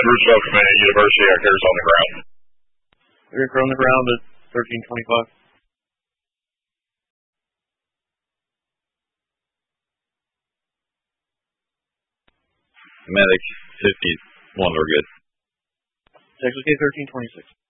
Roosevelt Community University. Our car's on the ground. We're on the ground at 1325. Medic 51, we're good. Texas K 1326.